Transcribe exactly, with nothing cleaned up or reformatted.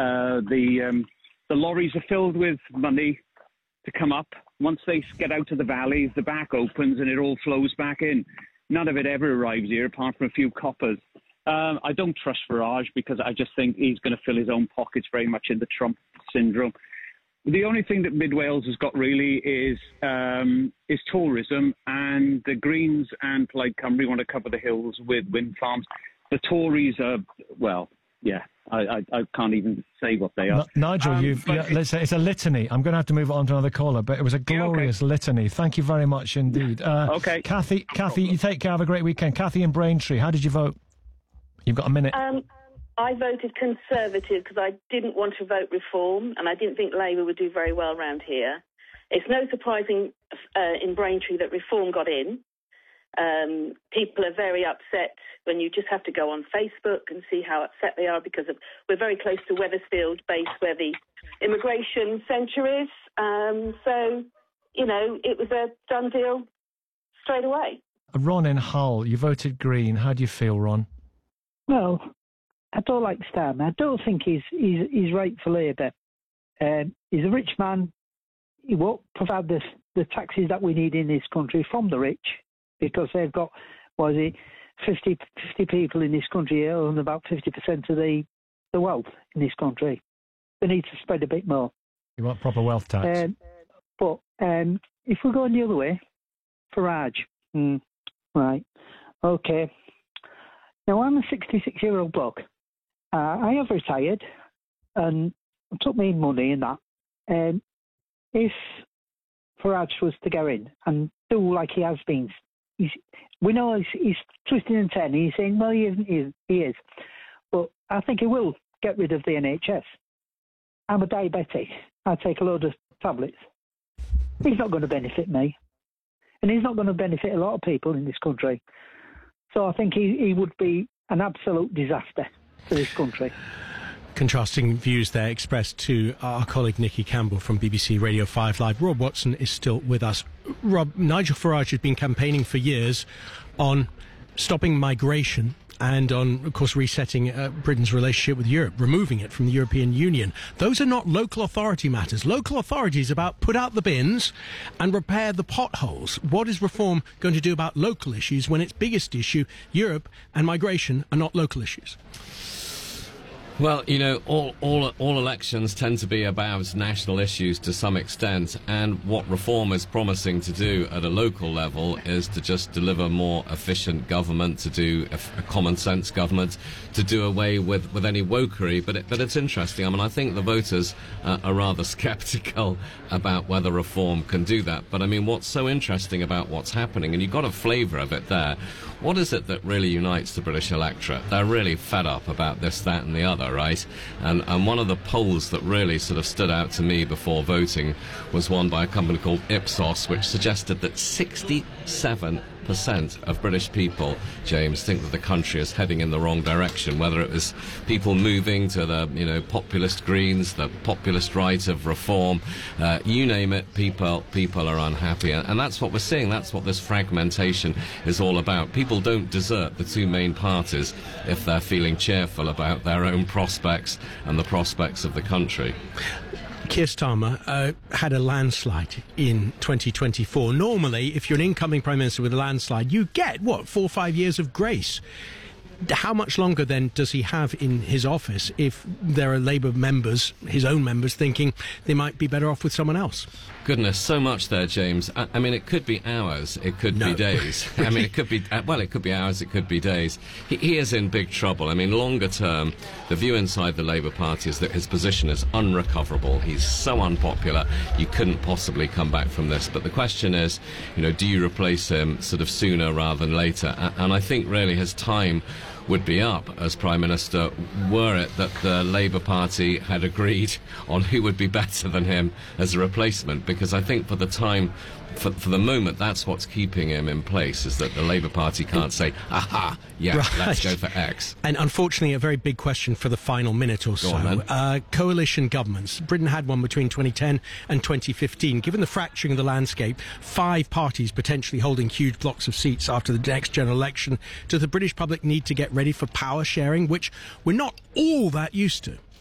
uh, the um, the lorries are filled with money to come up. Once they get out of the valleys, the back opens and it all flows back in. None of it ever arrives here, apart from a few coppers. Um, I don't trust Farage because I just think he's going to fill his own pockets very much in the Trump syndrome. The only thing that Mid Wales has got really is um, is tourism, and the Greens and Plaid Cymru want to cover the hills with wind farms. The Tories are, well, yeah, I, I, I can't even say what they are. N- Nigel, um, you've, yeah, let's say it's a litany. I'm going to have to move on to another caller, but it was a glorious yeah, okay. litany. Thank you very much indeed. Uh, okay. Kathy, Kathy, you take care. Have a great weekend. Kathy in Braintree, how did you vote? You've got a minute. Um, I voted Conservative because I didn't want to vote Reform, and I didn't think Labour would do very well around here. It's no surprising uh, in Braintree that Reform got in. Um, people are very upset when you just have to go on Facebook and see how upset they are because of we're very close to Wethersfield base where the immigration centre is. Um, so, you know, it was a done deal straight away. Ron in Hull, you voted Green. How do you feel, Ron? Well, I don't like Starmer. I don't think he's he's, he's right for Labour. Um, he's a rich man. He won't provide the, the taxes that we need in this country from the rich because they've got, what is it, fifty, fifty people in this country here own about fifty percent of the, the wealth in this country. They need to spread a bit more. You want proper wealth tax? Um, but um, if we're going the other way, Farage, mm, right, okay. Now, I'm a sixty-six-year-old bloke. Uh, I have retired and took me money and that. Um, if Farage was to go in and do like he has been, he's, we know he's, he's twisting and turning. He's saying, well, he isn't. He, he is. But I think he will get rid of the N H S. I'm a diabetic. I take a load of tablets. He's not going to benefit me. And he's not going to benefit a lot of people in this country. So I think he, he would be an absolute disaster for this country. Contrasting views there expressed to our colleague Nikki Campbell from B B C Radio five Live. Rob Watson is still with us. Rob, Nigel Farage has been campaigning for years on stopping migration and on, of course, resetting uh, Britain's relationship with Europe, removing it from the European Union. Those are not local authority matters. Local authority is about put out the bins and repair the potholes. What is Reform going to do about local issues when its biggest issue, Europe and migration, are not local issues? Well, you know, all, all all elections tend to be about national issues to some extent, and what Reform is promising to do at a local level is to just deliver more efficient government, to do a, a common sense government, to do away with, with any wokery. But it, but it's interesting. I mean, I think the voters uh, are rather sceptical about whether Reform can do that. But I mean, what's so interesting about what's happening, and you've got a flavour of it there, what is it that really unites the British electorate? They're really fed up about this, that and the other, right? And, and one of the polls that really sort of stood out to me before voting was one by a company called Ipsos, which suggested that sixty-seven percent of British people, James, think that the country is heading in the wrong direction, whether it was people moving to the, you know, populist Greens, the populist right of Reform, uh, you name it, people people are unhappy. And, and that's what we're seeing. That's what this fragmentation is all about. People don't desert the two main parties if they're feeling cheerful about their own prospects and the prospects of the country. Keir Starmer uh, had a landslide in twenty twenty-four. Normally, if you're an incoming Prime Minister with a landslide, you get, what, four or five years of grace. How much longer, then, does he have in his office if there are Labour members, his own members, thinking they might be better off with someone else? Goodness, so much there, James. I, I mean, it could be hours, it could no. be days. I mean, it could be, uh, well, it could be hours, it could be days. He, he is in big trouble. I mean, longer term, the view inside the Labour Party is that his position is unrecoverable. He's so unpopular, you couldn't possibly come back from this. But the question is, you know, do you replace him sort of sooner rather than later? And, and I think really his time would be up as Prime Minister were it that the Labour Party had agreed on who would be better than him as a replacement, because I think for the time, for, for the moment, that's what's keeping him in place, is that the Labour Party can't say, aha, yeah, right. let's go for X. And unfortunately, a very big question for the final minute or so. On, uh, coalition governments. Britain had one between twenty ten and twenty fifteen. Given the fracturing of the landscape, five parties potentially holding huge blocks of seats after the next general election, does the British public need to get ready for power sharing, which we're not all that used to?